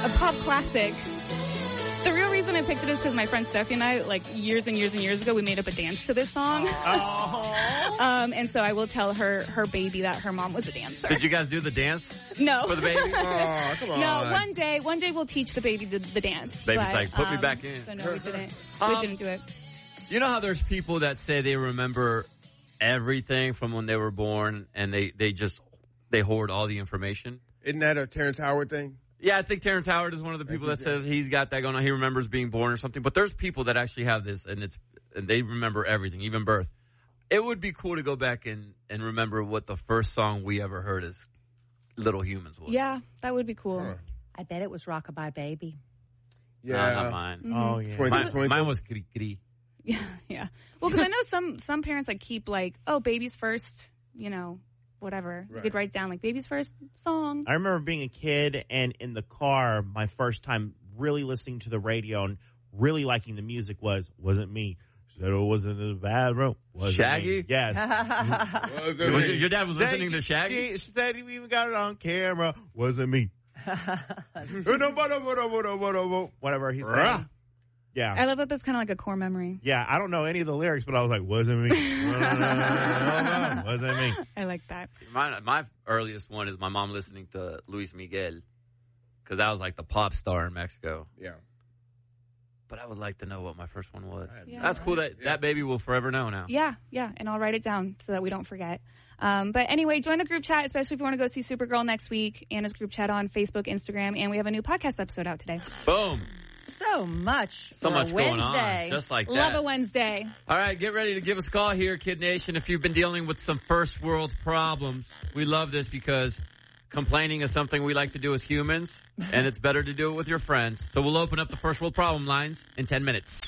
a pop classic. The real reason I picked it is because my friend Steffi and I, like years and years and years ago, we made up a dance to this song. And so I will tell her baby that her mom was a dancer. Did you guys do the dance? No. For the baby? Oh, come on. No, one day we'll teach the baby the dance. Baby's but, like, put me back in. So no, we didn't. We didn't do it. You know how there's people that say they remember everything from when they were born and they hoard all the information? Isn't that a Terrence Howard thing? Yeah, I think Terrence Howard is one of the people that says he's got that going on. He remembers being born or something. But there's people that actually have this, and they remember everything, even birth. It would be cool to go back and remember what the first song we ever heard as little humans was. Yeah, that would be cool. Huh. I bet it was Rockabye Baby. Yeah. Not mine. Mm-hmm. Oh, yeah. Mine was Kri Kri. Yeah. Well, because I know some parents like keep like, oh, baby's first, whatever. Right. You could write down like baby's first song. I remember being a kid and in the car, my first time really listening to the radio and really liking the music wasn't me. Said it wasn't in the bathroom. Shaggy? Me. Yes. Your dad was listening to Shaggy? She said we even got it on camera. Wasn't me. Whatever he said. Yeah. I love that that's kind of like a core memory. Yeah, I don't know any of the lyrics, but I was like, wasn't me. Wasn't me. I like that. My earliest one is my mom listening to Luis Miguel, because that was like the pop star in Mexico. Yeah. But I would like to know what my first one was. Yeah. That's cool that baby will forever know now. Yeah, and I'll write it down so that we don't forget. But anyway, join the group chat, especially if you want to go see Supergirl next week. Anna's group chat on Facebook, Instagram, and we have a new podcast episode out today. Boom. So much So much going Wednesday. on. Just like that. Love a Wednesday. All right, get ready to give us a call here, Kid Nation, if you've been dealing with some first world problems. We love this because complaining is something we like to do as humans, and it's better to do it with your friends. So we'll open up the first world problem lines in 10 minutes.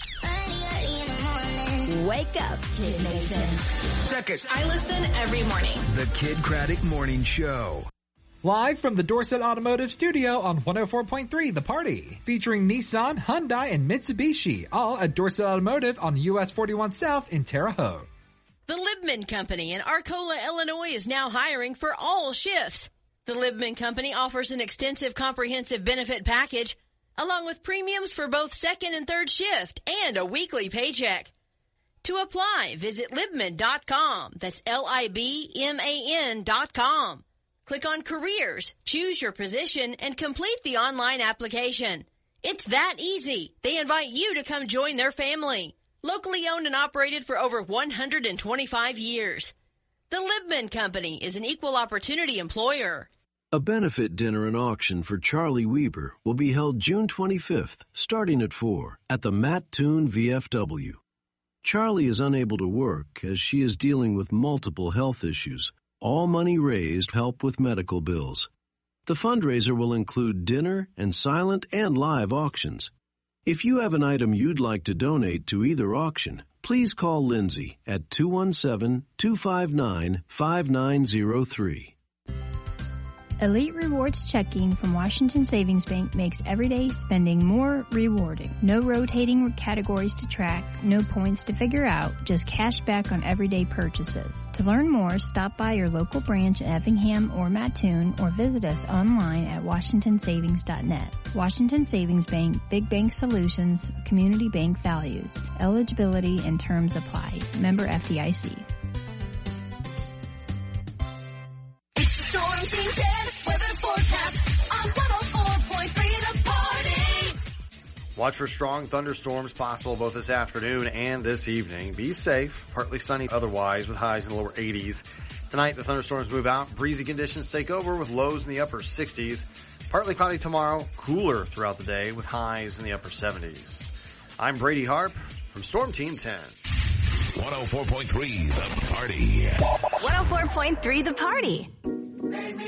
Wake up, Kid Nation. Second. I listen every morning. The Kid Craddock Morning Show. Live from the Dorset Automotive Studio on 104.3 The Party. Featuring Nissan, Hyundai, and Mitsubishi. All at Dorset Automotive on US 41 South in Terre Haute. The Libman Company in Arcola, Illinois is now hiring for all shifts. The Libman Company offers an extensive comprehensive benefit package, along with premiums for both second and third shift and a weekly paycheck. To apply, visit Libman.com. That's LIBMAN.com. Click on Careers, choose your position, and complete the online application. It's that easy. They invite you to come join their family. Locally owned and operated for over 125 years. The Libman Company is an equal opportunity employer. A benefit dinner and auction for Charlie Weber will be held June 25th, starting at 4, at the Matt Toon VFW. Charlie is unable to work as she is dealing with multiple health issues. All money raised help with medical bills. The fundraiser will include dinner and silent and live auctions. If you have an item you'd like to donate to either auction, please call Lindsay at 217-259-5903. Elite Rewards Checking from Washington Savings Bank makes everyday spending more rewarding. No rotating categories to track, no points to figure out, just cash back on everyday purchases. To learn more, stop by your local branch in Effingham or Mattoon or visit us online at washingtonsavings.net. Washington Savings Bank, Big Bank Solutions, Community Bank Values. Eligibility and terms apply. Member FDIC. Storm Team 10 weather forecast on 104.3 The Party. Watch for strong thunderstorms possible both this afternoon and this evening. Be safe. Partly sunny otherwise with highs in the lower 80s. Tonight the thunderstorms move out. Breezy conditions take over with lows in the upper 60s. Partly cloudy tomorrow. Cooler throughout the day with highs in the upper 70s. I'm Brady Harp from Storm Team 10. 104.3 The Party. 104.3 The Party.